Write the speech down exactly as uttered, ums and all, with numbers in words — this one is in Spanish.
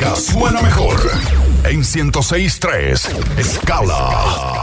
música suena mejor en ciento seis punto tres Escala.